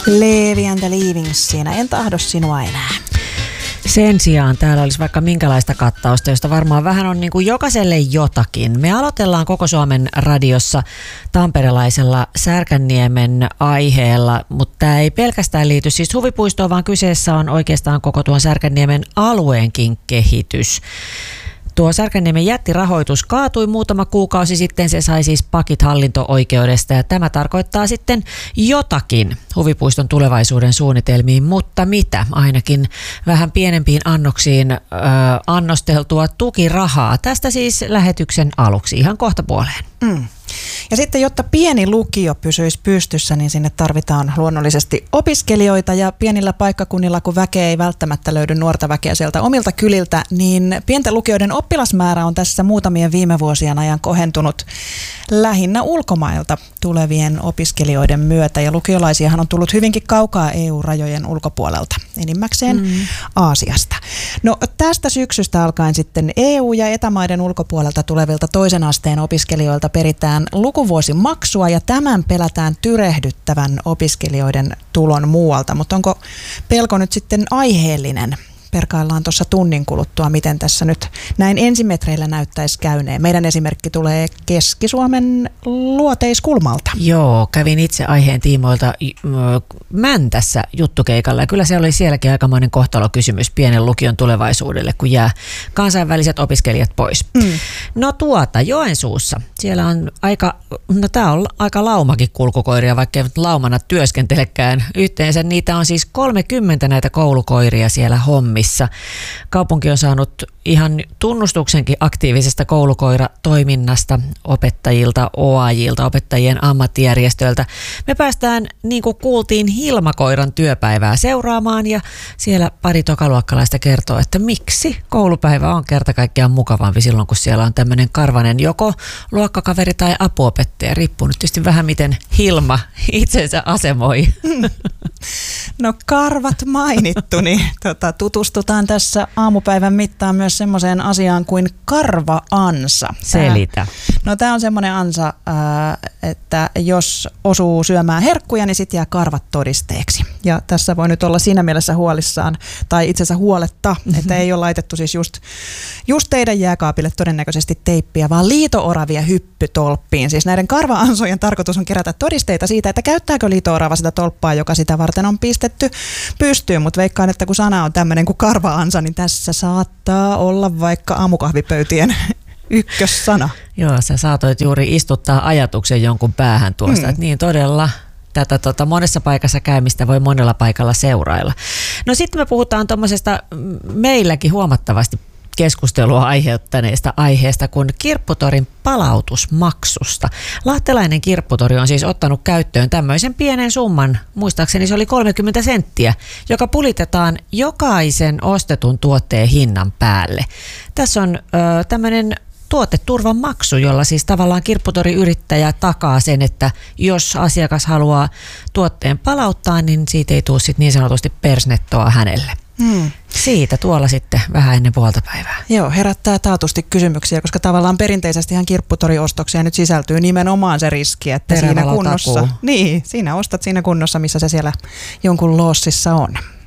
Levi and the Leavings siinä En tahdo sinua enää. Sen sijaan täällä olisi vaikka minkälaista kattausta, josta varmaan vähän on niin kuin jokaiselle jotakin. Me aloitellaan Koko Suomen radiossa tamperelaisella Särkänniemen aiheella, mutta tämä ei pelkästään liity siis huvipuistoon, vaan kyseessä on oikeastaan koko tuon Särkänniemen alueenkin kehitys. Tuo Särkänniemen jättirahoitus kaatui muutama kuukausi sitten, se sai siis pakit hallinto-oikeudesta ja tämä tarkoittaa sitten jotakin huvipuiston tulevaisuuden suunnitelmiin, mutta mitä? Ainakin vähän pienempiin annoksiin annosteltua tukirahaa. Tästä siis lähetyksen aluksi ihan kohta puoleen. Ja sitten, jotta pieni lukio pysyisi pystyssä, niin sinne tarvitaan luonnollisesti opiskelijoita ja pienillä paikkakunnilla, kun väkeä ei välttämättä löydy nuorta väkeä sieltä omilta kyliltä, niin pienten lukioiden oppilasmäärä on tässä muutamien viime vuosien ajan kohentunut lähinnä ulkomailta tulevien opiskelijoiden myötä. Ja lukiolaisiahan on tullut hyvinkin kaukaa EU-rajojen ulkopuolelta, enimmäkseen Aasiasta. No tästä syksystä alkaen sitten EU- ja etämaiden ulkopuolelta tulevilta toisen asteen opiskelijoilta peritään lukuvuosimaksua ja tämän pelätään tyrehdyttävän opiskelijoiden tulon muualta. Mutta onko pelko nyt sitten aiheellinen? Perkaillaan tuossa tunnin kuluttua, miten tässä nyt näin ensimetreillä näyttäisi käyneen. Meidän esimerkki tulee Keski-Suomen Luoteiskulmalta. Joo, kävin itse aiheen tiimoilta Mäntässä juttukeikalla ja kyllä se oli sielläkin aikamoinen kohtalokysymys pienen lukion tulevaisuudelle, kun jää kansainväliset opiskelijat pois. No Joensuussa, siellä on tää on aika laumakin kulkukoiria, vaikka ei laumana työskentelekään. Yhteensä niitä on siis 30 näitä koulukoiria siellä hommissa. Kaupunki on saanut ihan tunnustuksenkin aktiivisesta koulukoiratoiminnasta opettajilta, OAJilta, opettajien ammattijärjestöiltä. Me päästään, niin kuin kuultiin, Hilmakoiran työpäivää seuraamaan ja siellä pari tokaluokkalaista kertoo, että miksi koulupäivä on kerta kaikkiaan mukavampi silloin, kun siellä on tämmöinen karvanen joko luokkakaveri tai apuopettaja. Riippuu nyt tietysti vähän, miten Hilma itsensä asemoi. No karvat mainittu, niin tutustutaan tässä aamupäivän mittaan myös semmoiseen asiaan kuin karva-ansa. Selitä. No tämä on semmoinen ansa, että jos osuu syömään herkkuja, niin sitten jää karvat todisteeksi. Ja tässä voi nyt olla siinä mielessä huolissaan, tai itse asiassa huoletta, että ei ole laitettu siis just teidän jääkaapille todennäköisesti teippiä, vaan liito-oravia hyppytolppiin. Siis näiden karva-ansojen tarkoitus on kerätä todisteita siitä, että käyttääkö liito-orava sitä tolppaa, joka sitä varten on pistetty pystyyn, mutta veikkaan, että kun sana on tämmöinen kuin karva-ansa, niin tässä saattaa olla vaikka aamukahvipöytien ykkössana. Joo, sä saatoit juuri istuttaa ajatuksen jonkun päähän tuosta, että niin todella tätä monessa paikassa käymistä voi monella paikalla seurailla. No sitten me puhutaan tuommoisesta meilläkin huomattavasti keskustelua aiheuttaneesta aiheesta kuin Kirpputorin palautusmaksusta. Lahtelainen Kirpputori on siis ottanut käyttöön tämmöisen pienen summan, muistaakseni se oli 30 senttiä, joka pulitetaan jokaisen ostetun tuotteen hinnan päälle. Tässä on tämmöinen tuoteturvan maksu, jolla siis tavallaan Kirpputori-yrittäjä takaa sen, että jos asiakas haluaa tuotteen palauttaa, niin siitä ei tule sit niin sanotusti persnettoa hänelle. Siitä tuolla sitten vähän ennen puolta päivää. Joo, herättää taatusti kysymyksiä, koska tavallaan perinteisesti ihan Kirpputori-ostoksia nyt sisältyy nimenomaan se riski, että siinä kunnossa, siinä ostat siinä kunnossa, missä se siellä jonkun loossissa on.